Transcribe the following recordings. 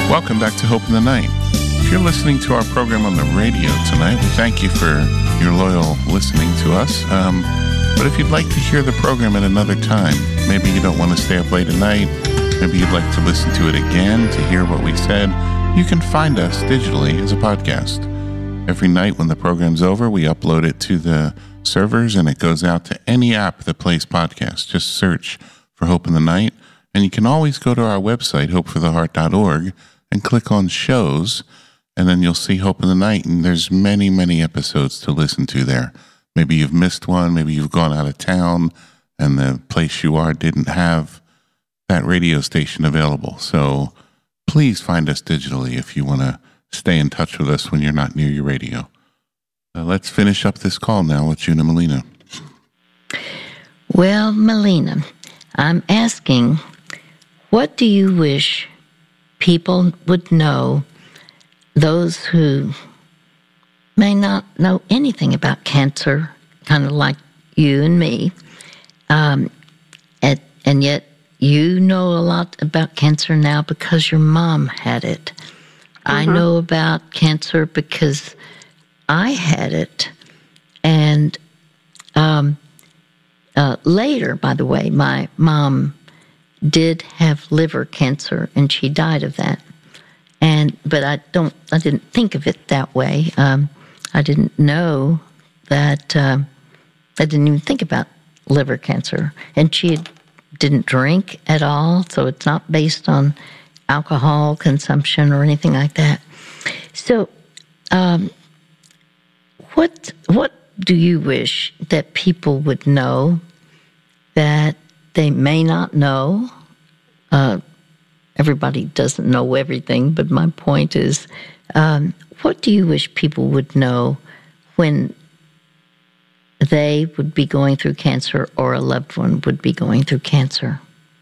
Welcome back to Hope in the Night. If you're listening to our program on the radio tonight, we thank you for your loyal listening to us. But if you'd like to hear the program at another time, maybe you don't want to stay up late at night, maybe you'd like to listen to it again to hear what we said, you can find us digitally as a podcast. Every night when the program's over, we upload it to the servers and it goes out to any app that plays podcasts. Just search for Hope in the Night. And you can always go to our website, hopefortheheart.org, and click on shows, and then you'll see Hope in the Night. And there's many, many episodes to listen to there. Maybe you've missed one. Maybe you've gone out of town and the place you are didn't have that radio station available. So please find us digitally if you want to stay in touch with us when you're not near your radio. Let's finish up this call now with June and Melina. Well, Melina, I'm asking, what do you wish people would know, those who may not know anything about cancer, kind of like you and me, and yet you know a lot about cancer now because your mom had it. I know about cancer because I had it. And later, by the way, my mom did have liver cancer, and she died of that. But I didn't think of it that way. I didn't know that. I didn't even think about liver cancer, and she didn't drink at all. So it's not based on alcohol consumption or anything like that. So, what do you wish that people would know that they may not know? Everybody doesn't know everything, but my point is, what do you wish people would know when they would be going through cancer or a loved one would be going through cancer?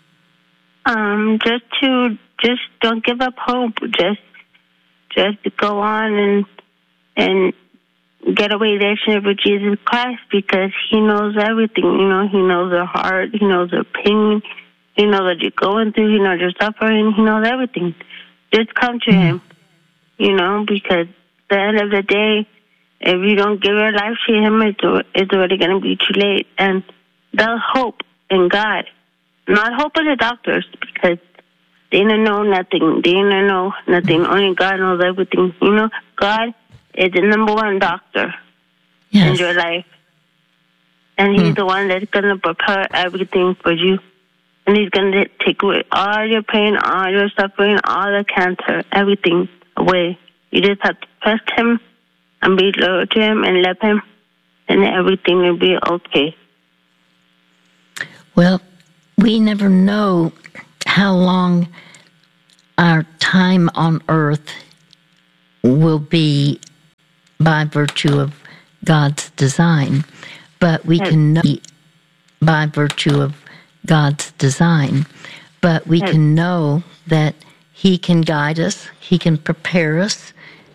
Just don't give up hope. Just go on and get a relationship with Jesus Christ, because He knows everything. You know, He knows their heart. He knows their pain. He knows what you're going through. He knows your suffering. He knows everything. Just come to Him, you know, because at the end of the day, if you don't give your life to Him, it's already going to be too late. And they'll hope in God, not hope in the doctors, because they don't know nothing. They don't know nothing. Only God knows everything. You know, God is the number one doctor in your life. And He's the one that's going to prepare everything for you. And He's going to take away all your pain, all your suffering, all the cancer, everything away. You just have to trust Him and be loyal to Him and love Him, and everything will be okay. Well, we never know how long our time on earth will be by virtue of God's design, but we can know by virtue of God's design, but we can know that He can guide us, He can prepare us,